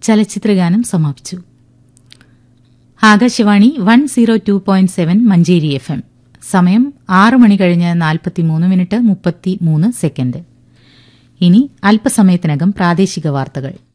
ചലച്ചിത്രഗാനം സമാപിച്ചു. ആകാശവാണി 102.7 മഞ്ചേരി FM. സമയം 6 മണി കഴിഞ്ഞ് 43 മിനിറ്റ് 33 സെക്കൻഡ്. ഇനി അല്പസമയത്തിനകം പ്രാദേശിക വാർത്തകൾ.